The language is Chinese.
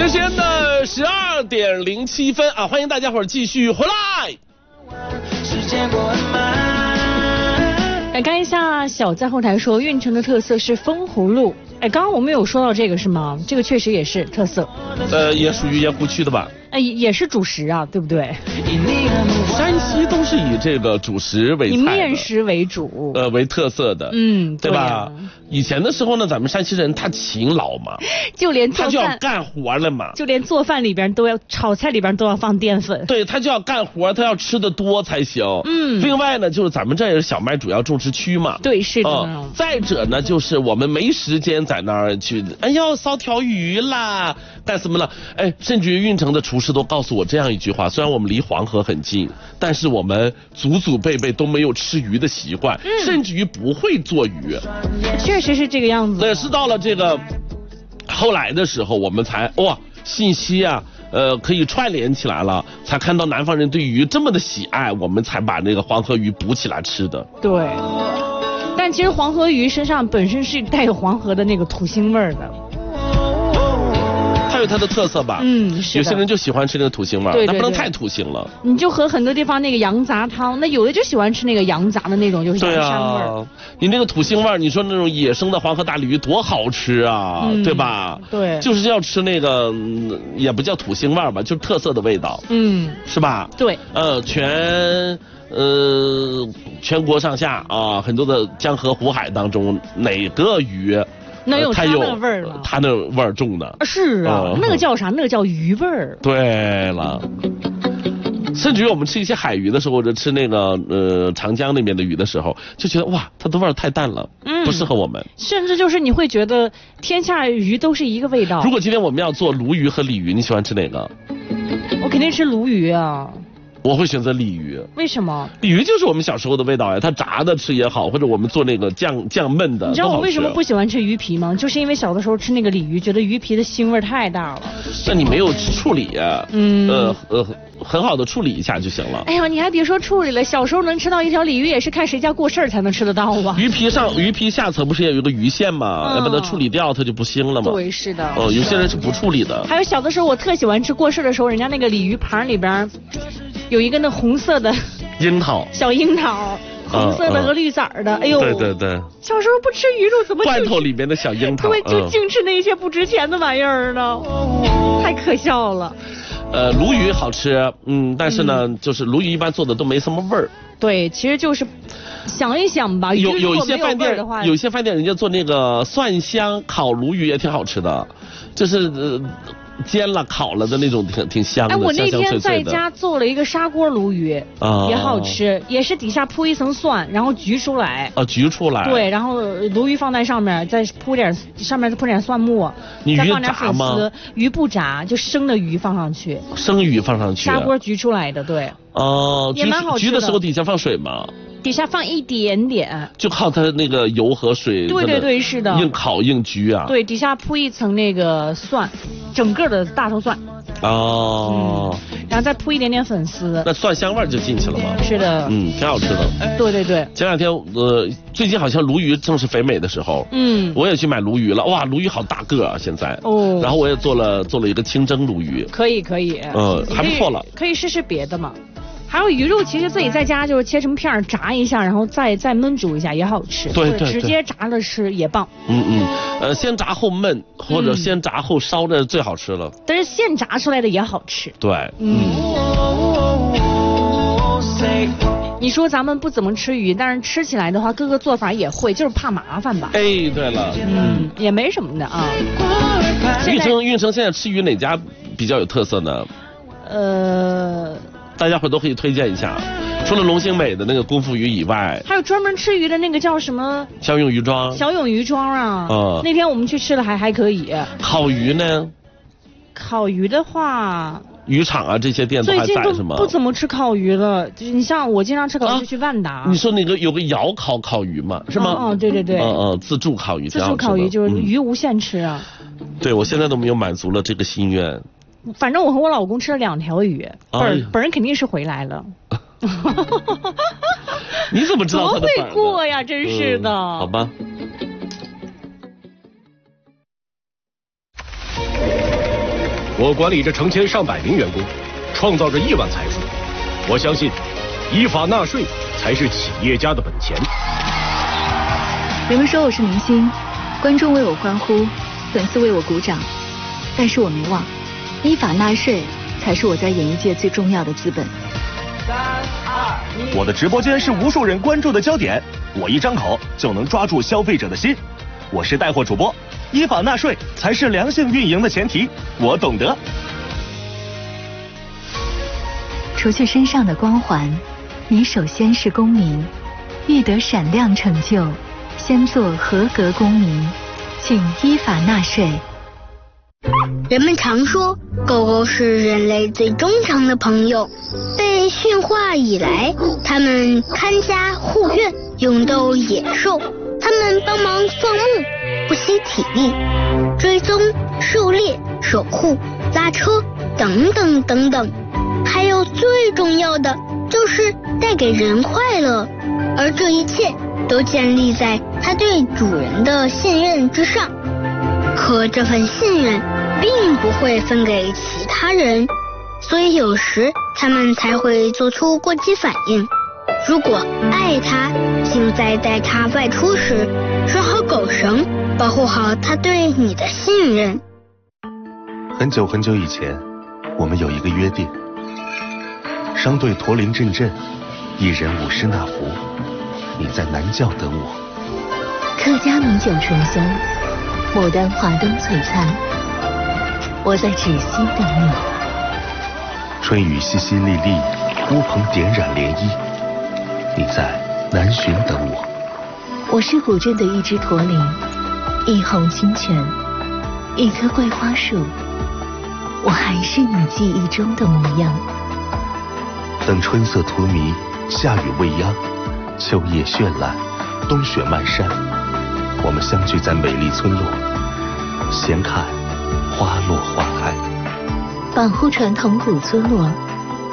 时间的12:07啊，欢迎大家伙儿继续回来。 来看一下，小在后台说，运城的特色是风葫芦。哎，刚刚我们有说到这个是吗？这个确实也是特色。 也属于盐湖区的吧？ 也是主食啊，对不对？ 山西都是以这个主食为菜的， 以面食为主， 为特色的，对吧？以前的时候呢，咱们山西人他勤劳嘛， 就连做饭他就要干活了嘛， 就连做饭里边都要，炒菜里边都要放淀粉， 对，他就要干活，他要吃的多才行。另外呢，就是咱们这也是小麦主要种植区嘛， 对，是的。 再者呢，就是我们没时间在那儿去，哎呦，烧条鱼啦，干什么了？哎，甚至于运城的厨师都告诉我这样一句话：虽然我们离黄河很近，但是我们祖祖辈辈都没有吃鱼的习惯，甚至于不会做鱼。 确实是这个样子。 也是到了这个后来的时候，我们才信息啊，可以串联起来了，才看到南方人对鱼这么的喜爱，我们才把那个黄河鱼补起来吃的。 对，但其实黄河鱼身上本身是带有黄河的那个土腥味儿的。 有它的特色吧，是的。有些人就喜欢吃那个土腥味，但不能太土腥了。 你就和很多地方那个羊杂汤，那有的就喜欢吃那个羊杂的那种，就是羊膻味儿。 你那个土腥味，你说那种野生的黄河大鲤鱼多好吃啊，对吧？ 对， 就是要吃那个，也不叫土腥味吧，就是特色的味道，是吧？ 对， 全国上下啊，很多的江河湖海当中，哪个鱼？ 那有它那味儿了， 它那味儿重的。 是啊，那个叫啥？那个叫鱼味儿。 对了，甚至于我们吃一些海鱼的时候，或者吃那个长江那边的鱼的时候，就觉得哇，它的味儿太淡了，不适合我们。 甚至就是你会觉得天下鱼都是一个味道。 如果今天我们要做鲈鱼和鲤鱼，你喜欢吃哪个？ 我肯定吃鲈鱼啊。 我会选择鲤鱼。 为什么？ 鲤鱼就是我们小时候的味道呀，它炸的吃也好，或者我们做那个酱焖的。 你知道我为什么不喜欢吃鱼皮吗？就是因为小的时候吃那个鲤鱼，觉得鱼皮的腥味太大了。 那你没有处理呀？很好的处理一下就行了。 哎呀，你还别说处理了，小时候能吃到一条鲤鱼，也是看谁家过事儿才能吃得到啊。 鱼皮下层不是也有个鱼线吗？要把它处理掉，它就不腥了吗？ 对，是的。 有些人是不处理的。 还有小的时候，我特喜欢吃过事的时候，人家那个鲤鱼盘里边有一个那红色的樱桃， 小樱桃，红色的和绿色的。哎呦， 对。 小时候不吃鱼肉怎么罐头里面的小樱桃？ 对，就净吃那些不值钱的玩意儿呢，太可笑了。 鲈鱼好吃，但是呢，就是鲈鱼一般做的都没什么味儿。 对，其实就是想一想吧， 有一些饭店人家做那个蒜香烤鲈鱼也挺好吃的，就是煎了烤了的那种挺香的。 我那天在家做了一个砂锅鲈鱼，也好吃，也是底下铺一层蒜，然后焗出来。 焗出来。对， 然后鲈鱼放在上面，上面再铺点蒜末，再放点粉丝。鱼不炸，就生的鱼放上去。 生鱼放上去。 砂锅焗出来的，对。也蛮好吃的。 焗的时候底下放水吗？ 底下放一点点， 就靠它那个油和水。 对，是的。 硬烤硬焗啊。 对，底下铺一层那个蒜，整个的大头蒜。然后再铺一点点粉丝， 那蒜香味就进去了吗？ 是的， 挺好吃的。 对。 前两天最近好像鲈鱼正是肥美的时候，我也去买鲈鱼了。哇，鲈鱼好大个啊，现在。然后我也做了一个清蒸鲈鱼。 可以。 还不错了。 可以试试别的嘛。还有鱼肉，其实自己在家就是切成片炸一下，然后再焖煮一下也好吃。 对， 直接炸了吃也棒。 先炸后焖，或者先炸后烧的最好吃了。 但是现炸出来的也好吃。 对。 你说咱们不怎么吃鱼，但是吃起来的话，各个做法也会，就是怕麻烦吧。 哎，对了。 也没什么的啊。 运城现在吃鱼哪家比较有特色呢？大家伙都可以推荐一下，除了龙兴美的那个功夫鱼以外， 还有专门吃鱼的那个叫什么小勇鱼庄啊。那天我们去吃的还可以。 烤鱼呢？ 烤鱼的话， 渔场啊这些店都还在是吗？ 不怎么吃烤鱼了，就是你像我经常吃烤鱼就去万达。 你说那个有个窑烤鱼嘛，是吗？ 对。 自助烤鱼。 自助烤鱼就是鱼无限吃啊。 对，我现在都没有满足了这个心愿。 反正我和我老公吃了2条鱼，本人肯定是回来了。 你怎么知道他的本？ 怎么会过呀？真是的。 好吧。 我管理着成千上百名员工，创造着亿万财富。我相信，依法纳税才是企业家的本钱。 人们说我是明星，观众为我欢呼，粉丝为我鼓掌，但是我没忘，依法纳税才是我在演艺界最重要的资本。 3、2、1，我的直播间是无数人关注的焦点，我一张口就能抓住消费者的心。我是带货主播，依法纳税才是良性运营的前提，我懂得。 除去身上的光环，你首先是公民，欲得闪亮成就，先做合格公民，请依法纳税。 人们常说，狗狗是人类最忠诚的朋友。被驯化以来，它们看家护院，勇斗野兽。它们帮忙放牧，不惜体力，追踪、狩猎、守护、拉车，等等等等。还有最重要的，就是带给人快乐。而这一切都建立在它对主人的信任之上。可这份信任并不会分给其他人，所以有时他们才会做出过激反应。如果爱它，请在带它外出时拴好狗绳，保护好它对你的信任。 很久很久以前，我们有一个约定：商队驼铃阵阵，一人50纳壶。你在南窖等我。 客家米酒醇香，牡丹华灯璀璨。我在芷溪等你。 春雨淅淅沥沥，乌篷点染涟漪。你在南浔等我。 我是古镇的一只驼铃，一泓清泉，一棵桂花树。我还是你记忆中的模样。 等春色荼蘼，夏雨未央，秋叶绚烂，冬雪漫山。我们相聚在美丽村落，闲看花落花开。 保护传统古村落，